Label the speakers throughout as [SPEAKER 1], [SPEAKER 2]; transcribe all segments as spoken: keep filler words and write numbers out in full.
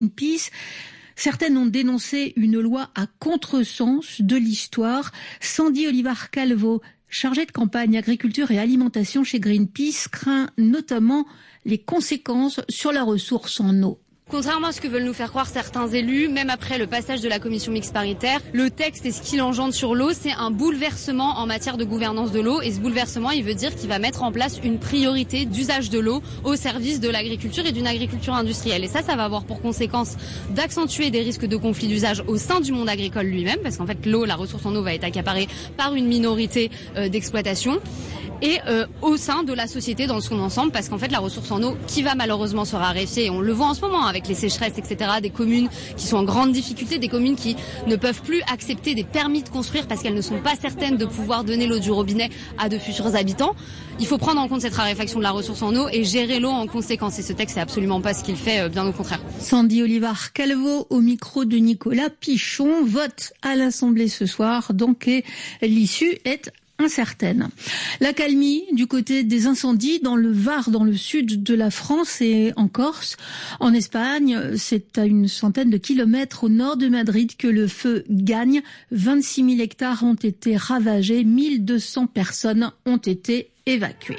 [SPEAKER 1] Greenpeace. Certaines ont dénoncé une loi à contresens de l'histoire. Sandy Olivar-Calvo, chargée de campagne agriculture et alimentation chez Greenpeace, craint notamment les conséquences sur la ressource en eau.
[SPEAKER 2] Contrairement à ce que veulent nous faire croire certains élus, même après le passage de la commission mixte paritaire, le texte et ce qu'il engendre sur l'eau, c'est un bouleversement en matière de gouvernance de l'eau. Et ce bouleversement, il veut dire qu'il va mettre en place une priorité d'usage de l'eau au service de l'agriculture et d'une agriculture industrielle. Et ça, ça va avoir pour conséquence d'accentuer des risques de conflits d'usage au sein du monde agricole lui-même, parce qu'en fait, l'eau, la ressource en eau va être accaparée par une minorité euh, d'exploitation. Et euh, au sein de la société dans son ensemble, parce qu'en fait la ressource en eau qui va malheureusement se raréfier, et on le voit en ce moment avec les sécheresses, et cetera, des communes qui sont en grande difficulté, des communes qui ne peuvent plus accepter des permis de construire parce qu'elles ne sont pas certaines de pouvoir donner l'eau du robinet à de futurs habitants. Il faut prendre en compte cette raréfaction de la ressource en eau et gérer l'eau en conséquence. Et ce texte, c'est absolument pas ce qu'il fait, bien au contraire.
[SPEAKER 1] Sandy Olivar-Calvo au micro de Nicolas Pichon. Vote à l'Assemblée ce soir, donc, et l'issue est incertaine. L'accalmie du côté des incendies dans le Var, dans le sud de la France et en Corse. En Espagne, c'est à une centaine de kilomètres au nord de Madrid que le feu gagne. vingt-six mille hectares ont été ravagés, mille deux cents personnes ont été évacuées.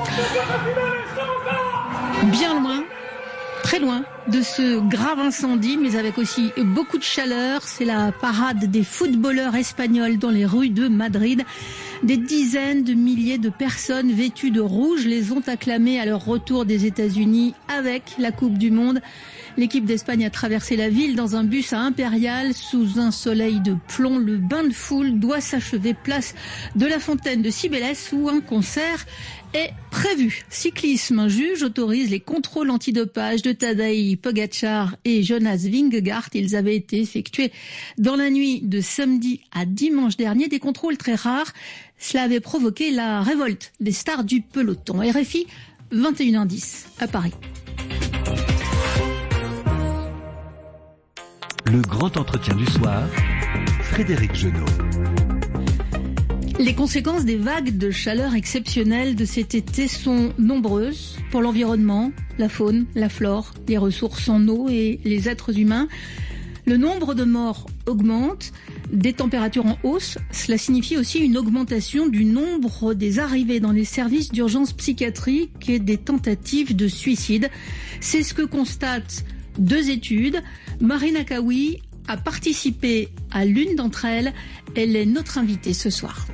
[SPEAKER 1] Bien loin, très loin de ce grave incendie, mais avec aussi beaucoup de chaleur. C'est la parade des footballeurs espagnols dans les rues de Madrid. Des dizaines de milliers de personnes vêtues de rouge les ont acclamés à leur retour des États-Unis avec la Coupe du Monde. L'équipe d'Espagne a traversé la ville dans un bus à Impérial sous un soleil de plomb. Le bain de foule doit s'achever place de la Fontaine de Cibeles où un concert est prévu. Cyclisme, un juge autorise les contrôles antidopage de Tadej Pogačar et Jonas Vingegaard. Ils avaient été effectués dans la nuit de samedi à dimanche dernier. Des contrôles très rares. Cela avait provoqué la révolte des stars du peloton. R F I, vingt et une heures dix à Paris.
[SPEAKER 3] Le grand entretien du soir, Frédéric Genot.
[SPEAKER 1] Les conséquences des vagues de chaleur exceptionnelles de cet été sont nombreuses pour l'environnement, la faune, la flore, les ressources en eau et les êtres humains. Le nombre de morts augmente, des températures en hausse. Cela signifie aussi une augmentation du nombre des arrivées dans les services d'urgence psychiatrique et des tentatives de suicide. C'est ce que constatent deux études. Marina Kawi a participé à l'une d'entre elles. Elle est notre invitée ce soir.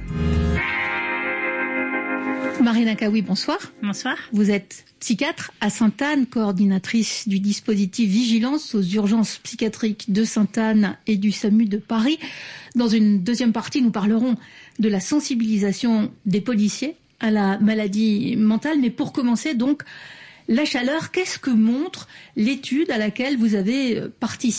[SPEAKER 1] Marina Kawi, bonsoir.
[SPEAKER 4] Bonsoir.
[SPEAKER 1] Vous êtes psychiatre à Sainte-Anne, coordinatrice du dispositif Vigilance aux urgences psychiatriques de Sainte-Anne et du SAMU de Paris. Dans une deuxième partie, nous parlerons de la sensibilisation des policiers à la maladie mentale. Mais pour commencer, donc, la chaleur, qu'est-ce que montre l'étude à laquelle vous avez participé ?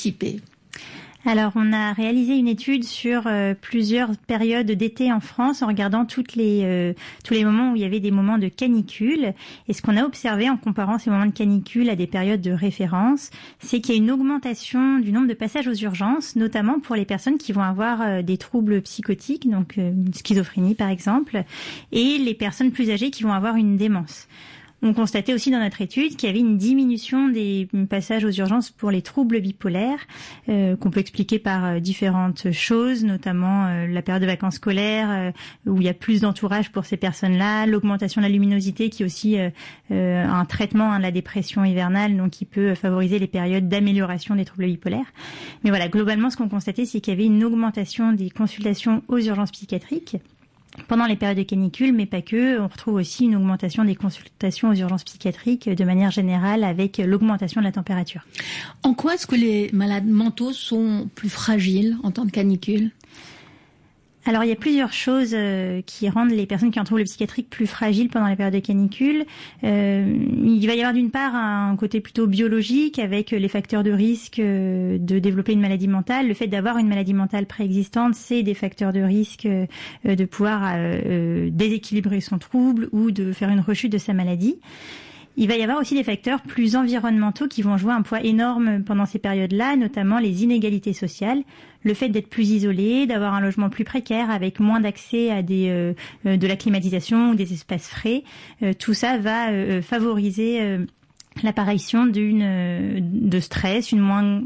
[SPEAKER 4] Alors, on a réalisé une étude sur euh, plusieurs périodes d'été en France en regardant toutes les, euh, tous les moments où il y avait des moments de canicule. Et ce qu'on a observé en comparant ces moments de canicule à des périodes de référence, c'est qu'il y a une augmentation du nombre de passages aux urgences, notamment pour les personnes qui vont avoir euh, des troubles psychotiques, donc euh, une schizophrénie par exemple, et les personnes plus âgées qui vont avoir une démence. On constatait aussi dans notre étude qu'il y avait une diminution des passages aux urgences pour les troubles bipolaires, euh, qu'on peut expliquer par euh, différentes choses, notamment euh, la période de vacances scolaires, euh, où il y a plus d'entourage pour ces personnes-là, l'augmentation de la luminosité qui est aussi euh, euh, un traitement hein, de la dépression hivernale, donc qui peut favoriser les périodes d'amélioration des troubles bipolaires. Mais voilà, globalement, ce qu'on constatait, c'est qu'il y avait une augmentation des consultations aux urgences psychiatriques pendant les périodes de canicule, mais pas que. On retrouve aussi une augmentation des consultations aux urgences psychiatriques de manière générale avec l'augmentation de la température.
[SPEAKER 1] En quoi est-ce que les malades mentaux sont plus fragiles en temps de canicule ?
[SPEAKER 4] Alors, il y a plusieurs choses euh, qui rendent les personnes qui ont un trouble psychiatrique plus fragiles pendant les périodes de canicule. Euh, il va y avoir d'une part un côté plutôt biologique avec les facteurs de risque euh, de développer une maladie mentale. Le fait d'avoir une maladie mentale préexistante, c'est des facteurs de risque euh, de pouvoir euh, déséquilibrer son trouble ou de faire une rechute de sa maladie. Il va y avoir aussi des facteurs plus environnementaux qui vont jouer un poids énorme pendant ces périodes-là, notamment les inégalités sociales, le fait d'être plus isolé, d'avoir un logement plus précaire avec moins d'accès à des euh, de la climatisation ou des espaces frais. Euh, tout ça va euh, favoriser euh, l'apparition d'une de stress, une moins